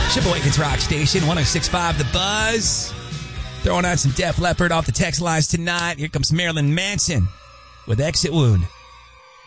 Sheboygan's Rock Station, 106.5 The Buzz. Throwing out some Def Leppard off the text lines tonight. Here comes Marilyn Manson with Exit Wound.